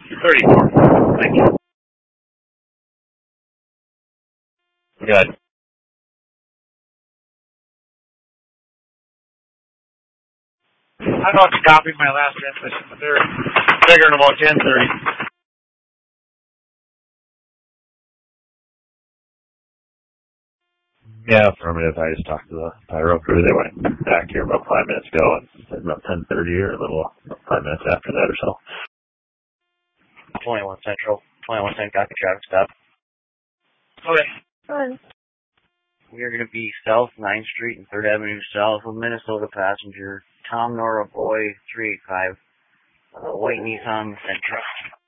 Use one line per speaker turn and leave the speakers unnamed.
34. Thank you. Good. I don't have to copy my last transmission, but they're bigger than about 1030. Yeah, affirmative. I just talked to the pyro crew. They went back here about 5 minutes ago and said about 10:30 or a little 5 minutes after that or so.
21 Central, 21 St. Copy traffic stop.
Okay.
Fine. We are going to be South 9th Street and 3rd Avenue South with Minnesota passenger Tom Nora Boy 385, white Nissan Sentra.